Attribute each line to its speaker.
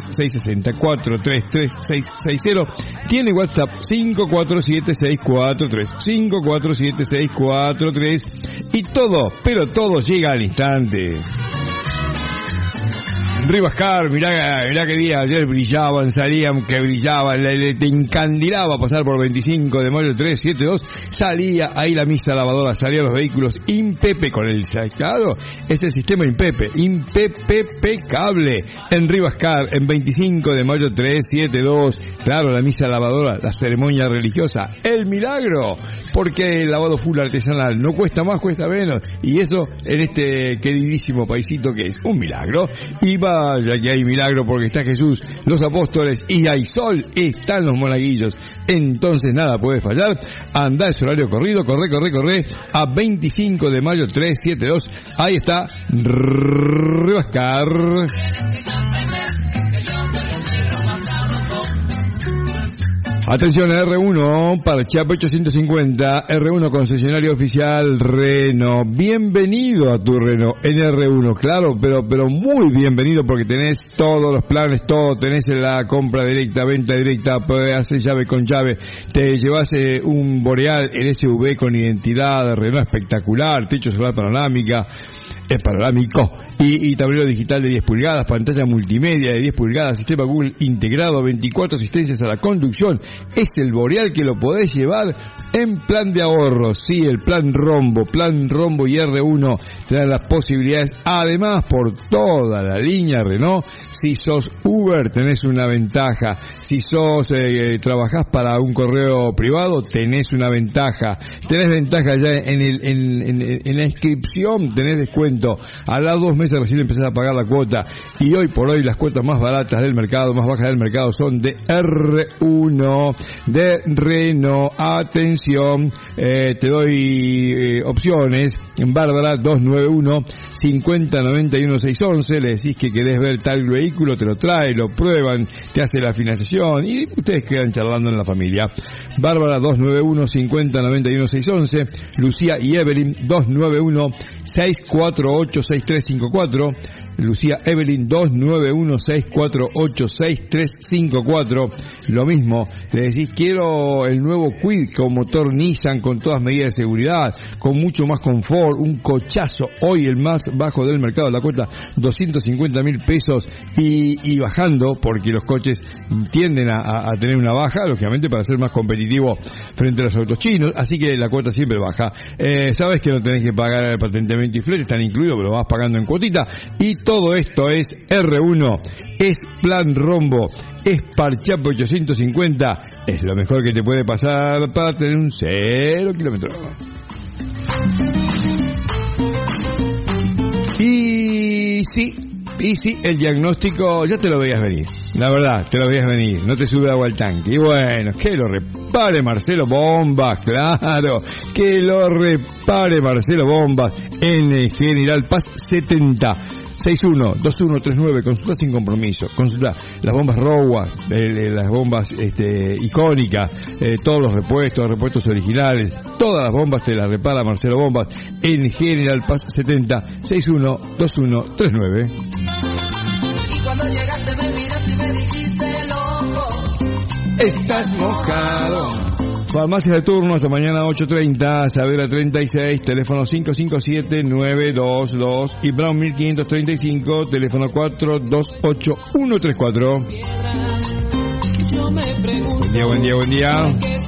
Speaker 1: 433-660. Tiene WhatsApp 547-643. Y todo, pero todo llega al instante. Rivascar, mirá qué día, ayer brillaban, salían, que brillaban, te encandilaba pasar por 25 de mayo 372, salía ahí la misa lavadora, salían los vehículos Impepe con el sacado, es el sistema Impepe cable, en Rivascar, en 25 de mayo 372, claro, la misa lavadora, la ceremonia religiosa, el milagro, porque el lavado full artesanal no cuesta más, cuesta menos, y eso en este queridísimo paisito que es un milagro, y vaya que hay milagro porque está Jesús, los apóstoles y hay sol, están los monaguillos, entonces nada puede fallar, anda ese horario corrido, corre, a 25 de mayo 372, ahí está Rivascar. Atención, R1 para Chapo 850, R1 concesionario oficial Renault. Bienvenido a tu Renault en R1, claro, pero muy bienvenido porque tenés todos los planes, todo, tenés la compra directa, venta directa, podés hacer llave con llave, te llevas un Boreal, el SUV con identidad, Renault espectacular, techo solar panorámico, y tablero digital de 10 pulgadas, pantalla multimedia de 10 pulgadas, sistema Google integrado, 24 asistencias a la conducción. Es el Boreal que lo podés llevar en plan de ahorro, sí, el plan Rombo y R1 te dan las posibilidades, además por toda la línea Renault. Si sos Uber tenés una ventaja, si sos trabajás para un correo privado tenés una ventaja, tenés ventaja ya en la inscripción, tenés descuento, a las 2 meses recién empezás a pagar la cuota, y hoy por hoy las cuotas más baratas del mercado, más bajas del mercado son de R1, de Renault. Atención, te doy opciones, en Bárbara 291-5091-611, le decís que querés ver tal vehículo, te lo trae, lo prueban, te hace la financiación y ustedes quedan charlando en la familia. Bárbara 291-5091-611, Lucía y Evelyn 291-648-6354, Lucía Evelyn 291-648-6354, lo mismo, le decís quiero el nuevo Kwid con motor Nissan con todas medidas de seguridad, con mucho más confort, un cochazo, hoy el más bajo del mercado, la cuota 250.000 pesos y bajando, porque los coches tienden a tener una baja, lógicamente para ser más competitivo frente a los autos chinos, así que la cuota siempre baja. Sabes que no tenés que pagar el patenteamiento y flete, están incluidos, pero vas pagando en cuotita, y todo esto es R1, es plan Rombo, es Parchapo 850, es lo mejor que te puede pasar para tener un 0 kilómetro. Y sí, el diagnóstico ya te lo veías venir, la verdad, te lo veías venir, no te sube agua al tanque. Y bueno, que lo repare Marcelo Bombas, claro, que lo repare Marcelo Bombas en el General Paz 70. 61-2139, consulta sin compromiso, consulta las bombas Rowa, las bombas icónicas, todos los repuestos originales, todas las bombas te las repara Marcelo Bombas en General Paz 70, 61-2139.
Speaker 2: Y cuando llegaste me miraste y me dijiste loco,
Speaker 1: estás mojado. Farmacias de turno hasta mañana 8:30, Saavedra 36, teléfono 557-922 y Brown 1535, teléfono 428134.
Speaker 2: yo me pregunto,
Speaker 1: Buen día.